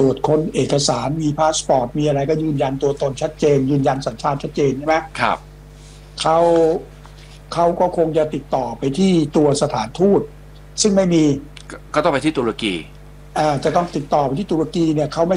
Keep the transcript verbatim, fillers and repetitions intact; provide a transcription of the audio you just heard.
รวจค้นเอกสารมีพาสปอร์ตมีอะไรก็ยืนยันตัวตนชัดเจนยืนยันสัญชาติชัดเจนใช่ไหมครับเขาเขาก็คงจะติดต่อไปที่ตัวสถานทูตซึ่งไม่มีก็ต้องไปที่ตุรกีอ่าจะต้องติดต่อไปที่ตุรกีเนี่ยเขาไม่